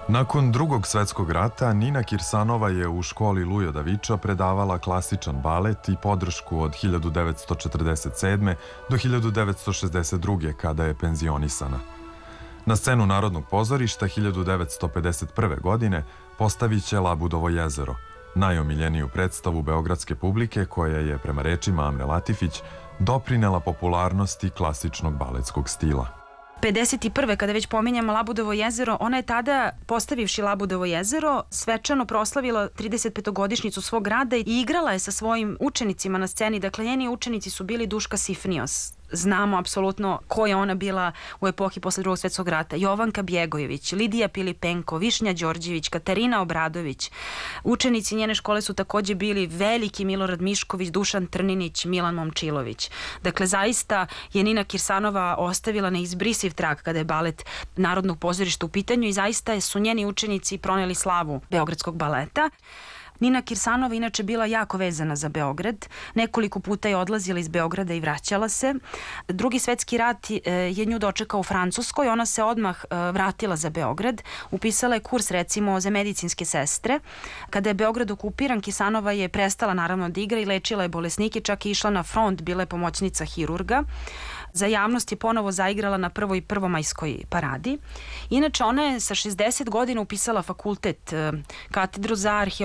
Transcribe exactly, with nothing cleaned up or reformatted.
Nakon Drugog svetskog rata, Nina Kirsanova je u školi Lujo Daviča predavala klasičan balet i podršku od hiljadu devetsto četrdeset sedme. do hiljadu devetsto šezdeset druge. kada je penzionisana. Na scenu Narodnog pozorišta hiljadu devetsto pedeset prve. godine postavit će Labudovo jezero, najomiljeniju predstavu beogradske publike koja je, prema rečima Amne Latifić, doprinela popularnosti klasičnog baletskog stila. pedeset prve. kada već pominjamo Labudovo jezero, ona je tada, postavivši Labudovo jezero, svečano proslavila tridesetpetogodišnjicu svog rada i igrala je sa svojim učenicima na sceni. Dakle, njeni učenici su bili Duška Sifnios. Znamo apsolutno ko je ona bila u epohi posle Drugog svetskog rata. Jovanka Bjegojević, Lidija Pilipenko, Višnja Đorđević, Katarina Obradović. Učenici njene škole su takođe bili veliki Milorad Mišković, Dušan Trninić, Milan Momčilović. Dakle, zaista je Nina Kirsanova ostavila neizbrisiv trag kada je balet Narodnog pozorišta u pitanju i zaista su njeni učenici proneli slavu beogradskog baleta. Nina Kirsanova inače bila jako vezana za Beograd. Nekoliko puta je odlazila iz Beograda i vraćala se. Drugi svetski rat je nju dočekao u Francuskoj. Ona se odmah vratila za Beograd. Upisala je kurs, recimo, za medicinske sestre. Kada je Beograd okupiran, Kirsanova je prestala naravno da igra i lečila je bolesnike, čak i išla na front, bila je pomoćnica hirurga. Za javnost je ponovo zaigrala na prvoj prvomajskoj paradi. Inače, ona je sa šezdeset godina upisala fakultet, katedru za arheologiju